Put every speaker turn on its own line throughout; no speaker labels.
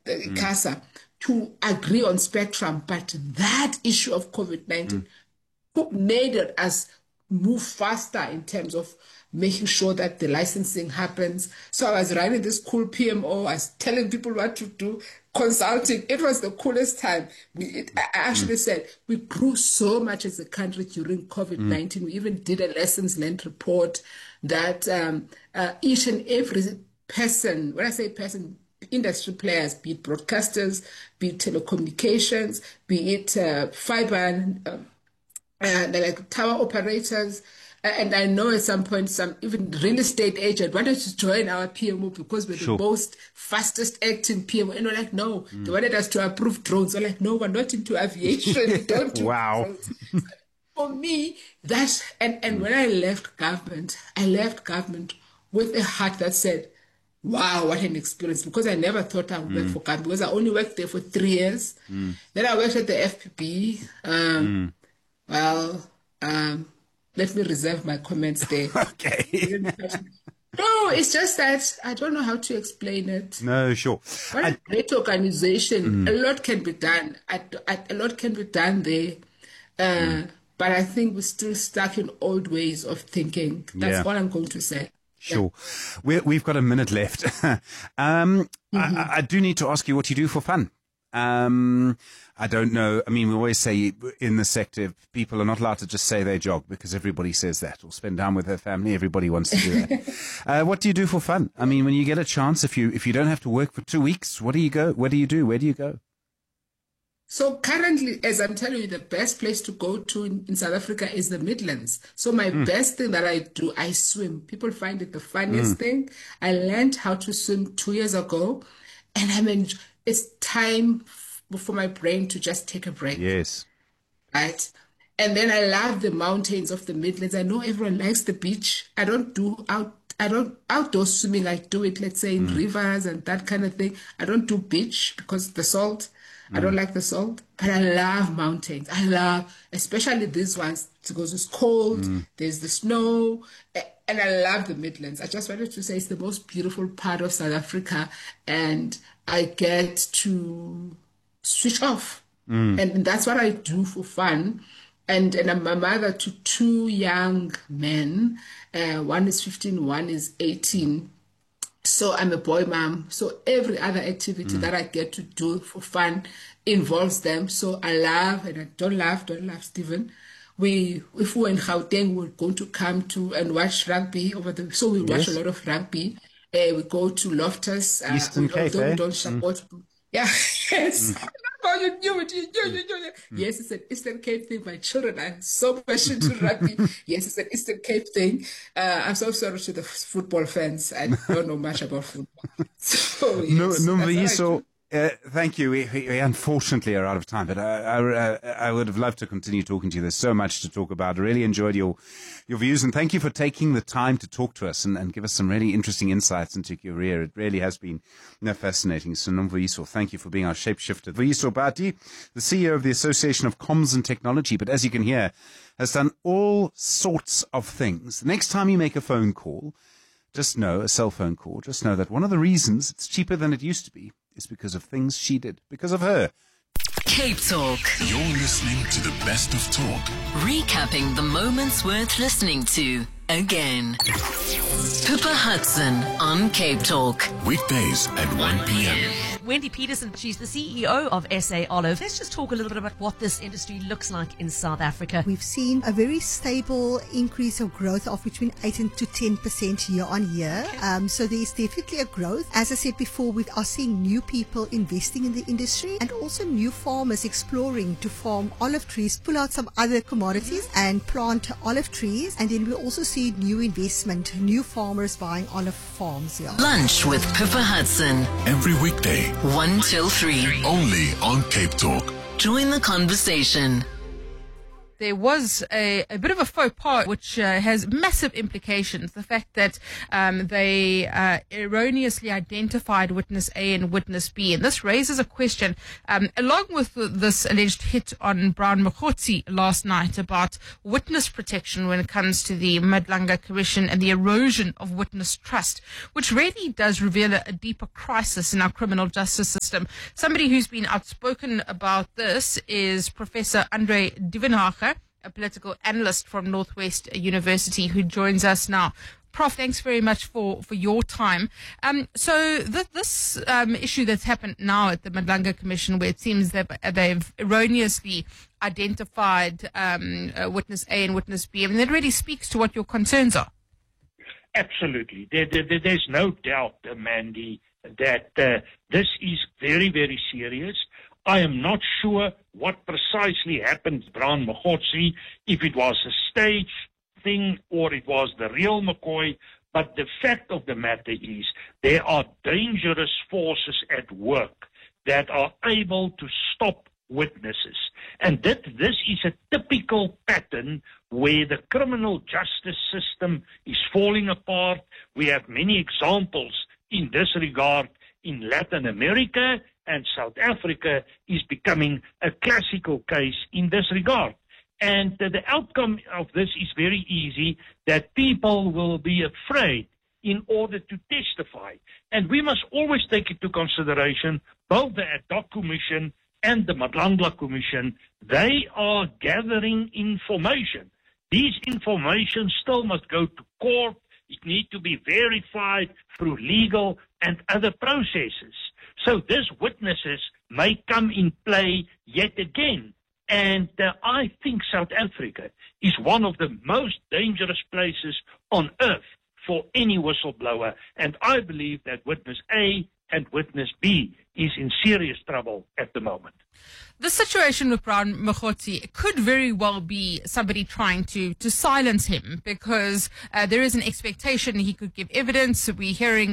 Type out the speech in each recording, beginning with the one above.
CASA, to agree on spectrum. But that issue of COVID-19 made us move faster in terms of making sure that the licensing happens. So I was running this cool PMO. I was telling people what to do, consulting. It was the coolest time. I actually said we grew so much as a country during COVID-19. We even did a lessons learned report that each and every person, when I say person, industry players, be it broadcasters, be it telecommunications, be it fiber, like tower operators, and I know at some point some even real estate agent wanted to join our PMO because we're the most fastest acting PMO. And we're like, no, they wanted us to approve drones. We're like, no, we're not into aviation. We don't do drones. For me, that's, and when I left government with a heart that said, wow, what an experience, because I never thought I would work for government, because I only worked there for 3 years. Then I worked at the FPB. Let me reserve my comments there.
Okay.
No, it's just that I don't know how to explain it.
No, sure.
What a great organization. A lot can be done. A lot can be done there. But I think we're still stuck in old ways of thinking. That's all I'm going to say.
Sure. We've got a minute left. I do need to ask you what you do for fun. I don't know. I mean, we always say in the sector, people are not allowed to just say they jog because everybody says that, or spend time with their family. Everybody wants to do that. What do you do for fun? I mean, when you get a chance, if you don't have to work for 2 weeks, where do you go? Where do you go?
So currently, as I'm telling you, the best place to go to in South Africa is the Midlands. So my best thing that I do, I swim. People find it the funniest thing. I learned how to swim 2 years ago, and it's time for my brain to just take a break.
Yes.
Right? And then I love the mountains of the Midlands. I know everyone likes the beach. I don't do outdoor swimming. I do it, let's say, in rivers and that kind of thing. I don't do beach because the salt. I don't like the salt. But I love mountains. I love, especially these ones, because it's cold, there's the snow, and I love the Midlands. I just wanted to say it's the most beautiful part of South Africa, and I get to switch off. And that's what I do for fun. And I'm a mother to 2 young men. One is 15, one is 18. So I'm a boy mom. So every other activity that I get to do for fun involves them. So I laugh and I don't laugh, Stephen. If we were in Gauteng, we're going to come to and watch rugby over the. So we watch a lot of rugby. We go to Loftus.
Eastern Cape,
we don't support. Yes. Oh, you knew it. Yes, it's an Eastern Cape thing. My children are so much into rugby. Yes, it's an Eastern Cape thing. I'm so sorry to the football fans. I don't know much about football. So, yes,
thank you. We unfortunately are out of time, but I would have loved to continue talking to you. There's so much to talk about. I really enjoyed your views, and thank you for taking the time to talk to us and give us some really interesting insights into your career. It really has been fascinating. So Nomvuyiswa, thank you for being our shapeshifter. Vuyiswa Bati, the CEO of the Association of Comms and Technology, but as you can hear, has done all sorts of things. The next time you make a phone call, just know, a cell phone call, just know that one of the reasons it's cheaper than it used to be is because of things she did, because of her.
Cape Talk.
You're listening to the best of talk.
Recapping the moments worth listening to again. Pippa Hudson on Cape Talk.
Weekdays at 1 p.m.
Wendy Peterson, she's the CEO of SA Olive. Let's just talk a little bit about what this industry looks like in South Africa.
We've seen a very stable increase of growth of between 8 and to 10% year on year. So there's definitely a growth. As I said before, we are seeing new people investing in the industry and also new farmers exploring to farm olive trees, pull out some other commodities and plant olive trees. And then we also see new investment, new farmers buying olive farms here.
Lunch with Pippa Hudson.
Every weekday,
1 till 3.
only on Cape Talk.
Join the conversation.
there was a bit of a faux pas which has massive implications. The fact that they erroneously identified witness A and witness B. And this raises a question, along with this alleged hit on Brown Mokgotsi last night about witness protection when it comes to the Madlanga Commission and the erosion of witness trust, which really does reveal a deeper crisis in our criminal justice system. Somebody who's been outspoken about this is Professor Andre Duvenhagen, a political analyst from Northwest University, who joins us now. Prof, thanks very much for your time. So this issue that's happened now at the Madlanga Commission, where it seems that they've erroneously identified witness A and witness B, I mean, that really speaks to what your concerns are.
Absolutely. There's no doubt, Mandy, that this is very, very serious. I am not sure what precisely happened to Brown Mokgotsi, if it was a stage thing or it was the real McCoy, but the fact of the matter is there are dangerous forces at work that are able to stop witnesses. And this is a typical pattern where the criminal justice system is falling apart. We have many examples in this regard in Latin America, and South Africa is becoming a classical case in this regard. And the outcome of this is very easy, that people will be afraid in order to testify. And we must always take into consideration both the Ad hoc Commission and the Madlanga Commission. They are gathering information. These information still must go to court. It needs to be verified through legal and other processes. So these witnesses may come in play yet again. And I think South Africa is one of the most dangerous places on earth for any whistleblower. And I believe that witness A and witness B is in serious trouble at the moment.
The situation with Brown Mokgotsi could very well be somebody trying to silence him, because there is an expectation he could give evidence. We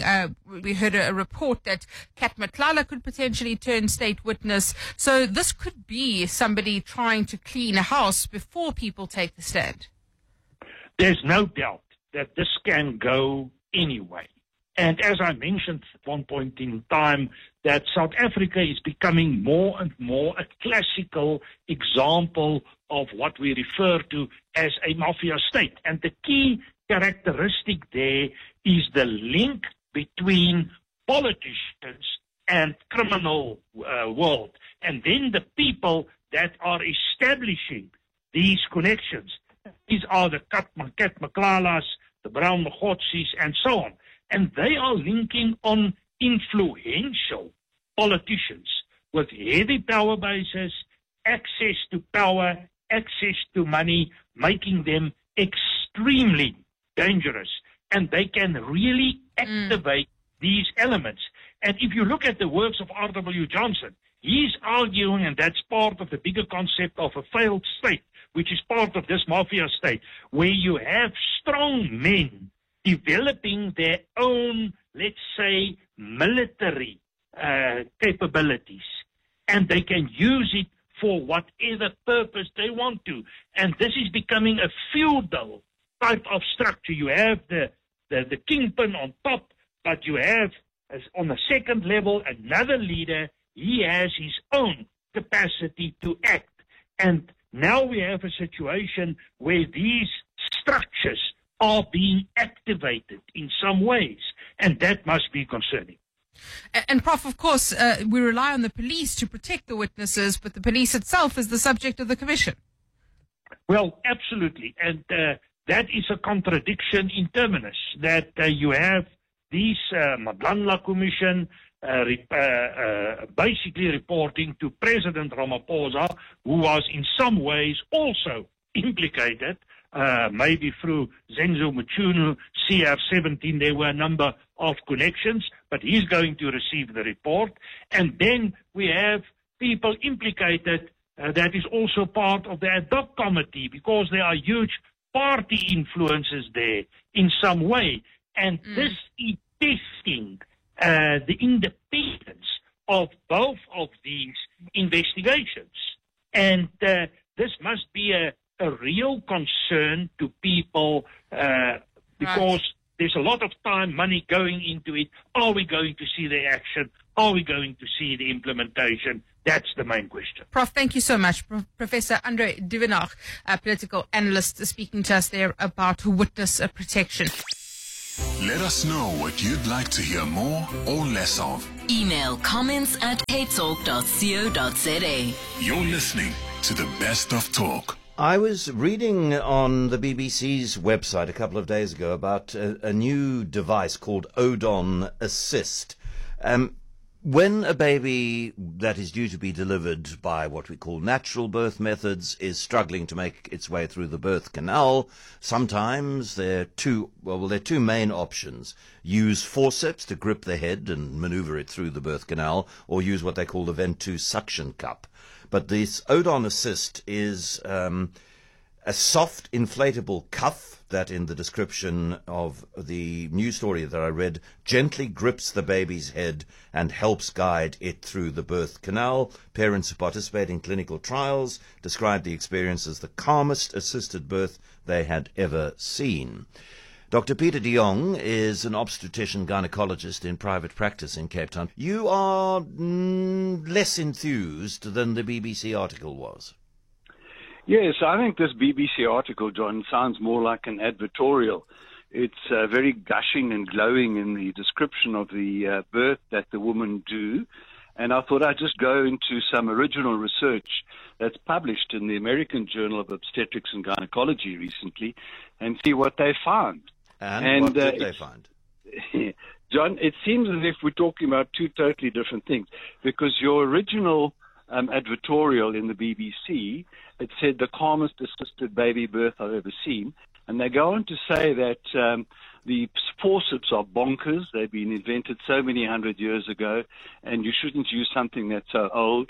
heard a report that Kat Matlala could potentially turn state witness. So this could be somebody trying to clean a house before people take the stand.
There's no doubt that this can go anyway. And as I mentioned at one point in time, that South Africa is becoming more and more a classical example of what we refer to as a mafia state. And the key characteristic there is the link between politicians and criminal world, and then the people that are establishing these connections. These are the Kat Maklalas, the Brown Mokgotsis, and so on. And they are linking on influential politicians with heavy power bases, access to power, access to money, making them extremely dangerous. And they can really activate these elements. And if you look at the works of R.W. Johnson, he's arguing, and that's part of the bigger concept of a failed state, which is part of this mafia state, where you have strong men developing their own, let's say, military capabilities, and they can use it for whatever purpose they want to. And this is becoming a feudal type of structure. You have the kingpin on top, but you have, on the second level, another leader. He has his own capacity to act. And now we have a situation where these structures are being activated in some ways, and that must be concerning.
And Prof, of course, we rely on the police to protect the witnesses, but the police itself is the subject of the commission.
Well, absolutely, and that is a contradiction in terminus, that you have these Madlanga Commission basically reporting to President Ramaphosa, who was in some ways also implicated, maybe through Zenzo Mchunu, CR17, there were a number of connections, but he's going to receive the report. And then we have people implicated that is also part of the ad hoc committee, because there are huge party influences there in some way. And this is testing the independence of both of these investigations. And this must be a a real concern to people because there's a lot of time, money going into it. Are we going to see the action? Are we going to see the implementation? That's the main question.
Prof, thank you so much. Professor Andre Duvenage, a political analyst, speaking to us there about witness protection.
Let us know what you'd like to hear more or less of.
Email comments@capetalk.co.za.
You're listening to the Best of Talk.
I was reading on the BBC's website a couple of days ago about a new device called Odon Assist. When a baby that is due to be delivered by what we call natural birth methods is struggling to make its way through the birth canal, sometimes there are two main options. Use forceps to grip the head and maneuver it through the birth canal, or use what they call the Ventouse suction cup. But this Odon Assist is a soft inflatable cuff that, in the description of the news story that I read, gently grips the baby's head and helps guide it through the birth canal. Parents who participate in clinical trials described the experience as the calmest assisted birth they had ever seen. Dr. Peter de Jong is an obstetrician gynecologist in private practice in Cape Town. You are less enthused than the BBC article was.
Yes, I think this BBC article, John, sounds more like an advertorial. It's very gushing and glowing in the description of the birth that the women do. And I thought I'd just go into some original research that's published in the American Journal of Obstetrics and Gynecology recently and see what they found.
And what did they find?
John, it seems as if we're talking about two totally different things, because your original advertorial in the BBC, it said the calmest assisted baby birth I've ever seen. And they go on to say that the forceps are bonkers. They've been invented so many hundred years ago, and you shouldn't use something that's so old.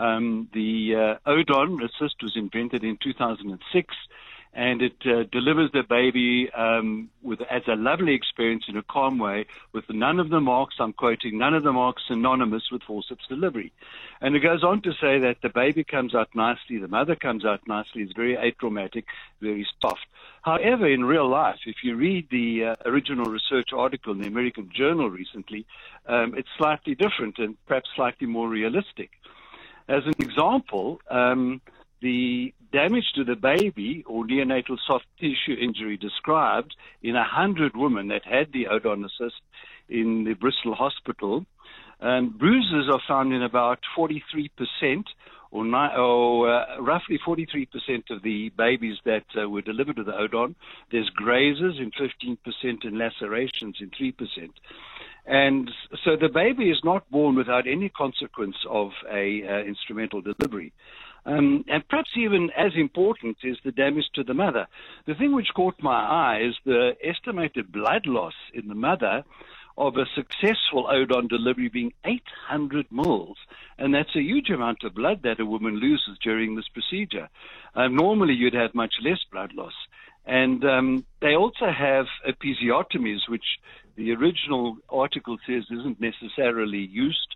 The Odon Assist was invented in 2006, and it delivers the baby as a lovely experience in a calm way, with none of the marks, I'm quoting, none of the marks synonymous with forceps delivery. And it goes on to say that the baby comes out nicely, the mother comes out nicely, it's very atraumatic, very soft. However, in real life, if you read the original research article in the American Journal recently, it's slightly different and perhaps slightly more realistic. As an example, the damage to the baby or neonatal soft tissue injury described in 100 women that had the Odon Assist in the Bristol Hospital, bruises are found in about 43% or roughly 43% of the babies that were delivered with the Odon. There's grazes in 15% and lacerations in 3%. And so the baby is not born without any consequence of a instrumental delivery. And perhaps even as important is the damage to the mother. The thing which caught my eye is the estimated blood loss in the mother of a successful Odon delivery being 800 mils. And that's a huge amount of blood that a woman loses during this procedure. Normally you'd have much less blood loss. And they also have episiotomies, which the original article says isn't necessarily used.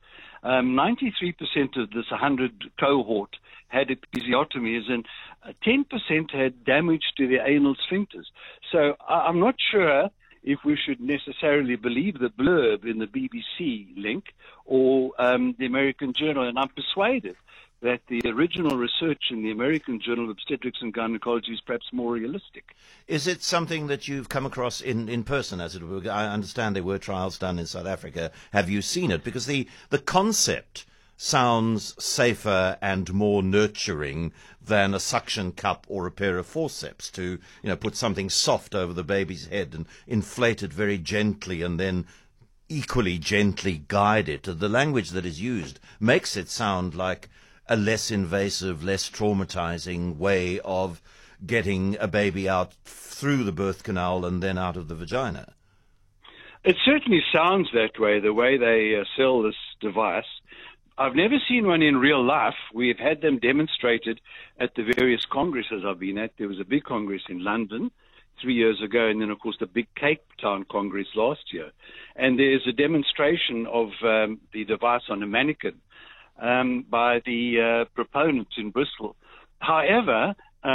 93% of this 100 cohort had episiotomies, and 10% had damage to the anal sphincters. So I'm not sure if we should necessarily believe the blurb in the BBC link or the American Journal, and I'm persuaded that the original research in the American Journal of Obstetrics and Gynecology is perhaps more realistic.
Is it something that you've come across in person, as it were? I understand there were trials done in South Africa. Have you seen it? Because the concept sounds safer and more nurturing than a suction cup or a pair of forceps to, put something soft over the baby's head and inflate it very gently and then equally gently guide it. The language that is used makes it sound like a less invasive, less traumatizing way of getting a baby out through the birth canal and then out of the vagina.
It certainly sounds that way, the way they sell this device. I've never seen one in real life. We've had them demonstrated at the various congresses I've been at. There was a big congress in London 3 years ago, and then, of course, the big Cape Town Congress last year. And there's a demonstration of the device on a mannequin by the proponents in Bristol. However,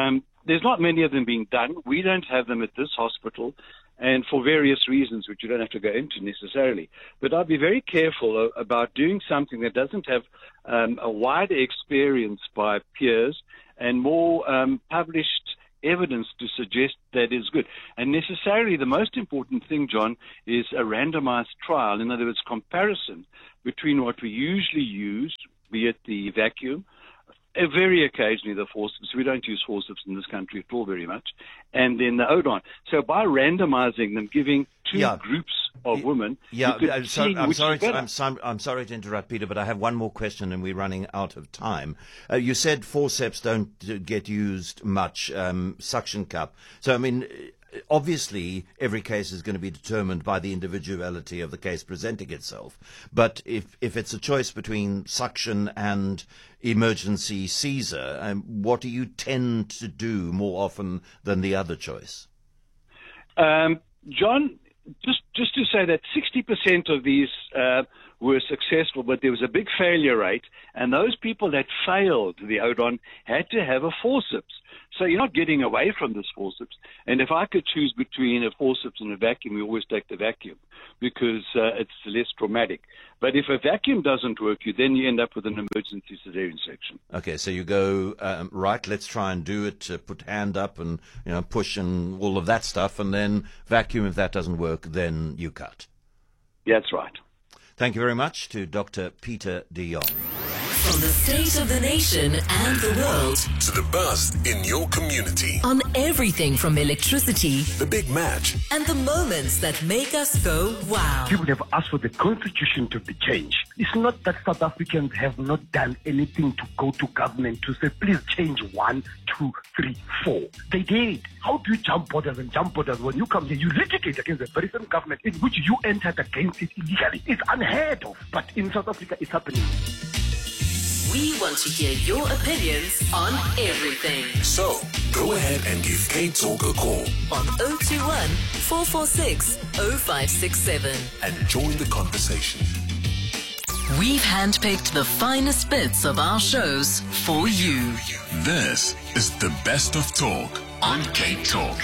there's not many of them being done. We don't have them at this hospital, and for various reasons, which you don't have to go into necessarily. But I'd be very careful about doing something that doesn't have a wider experience by peers and more published evidence to suggest that is good. And necessarily the most important thing, John, is a randomized trial. In other words, comparison between what we usually use, be it the vacuum, very occasionally the forceps. We don't use forceps in this country at all very much. And then the Odon. So by randomizing them, giving two groups of women,
I'm sorry to interrupt, Peter, but I have one more question and we're running out of time. You said forceps don't get used much, suction cup. So, I mean, obviously, every case is going to be determined by the individuality of the case presenting itself. But if it's a choice between suction and emergency Caesar, what do you tend to do more often than the other choice?
John, just to say that 60% of these were successful, but there was a big failure rate, and those people that failed the Odon had to have a forceps. So you're not getting away from this forceps. And if I could choose between a forceps and a vacuum, we always take the vacuum because it's less traumatic. But if a vacuum doesn't work, then you end up with an emergency cesarean section.
Okay, so you go, right, let's try and do it, put hand up and push and all of that stuff, and then vacuum. If that doesn't work, then you cut.
That's right.
Thank you very much to Dr. Peter de Jong.
From the state of the nation and the world
to the buzz in your community.
On everything from electricity,
The Big Match,
and the moments that make us go wow.
People have asked for the constitution to be changed. It's not that South Africans have not done anything to go to government to say, please change 1, 2, 3, 4. They did. How do you jump borders and jump borders when you come here? You litigate against the very same government in which you entered against it illegally. It's unheard of. But in South Africa, it's happening.
We want to hear your opinions on everything.
So, go ahead and give K Talk a call
on 021 446 0567
and join the conversation.
We've handpicked the finest bits of our shows for you.
This is the best of talk on K Talk.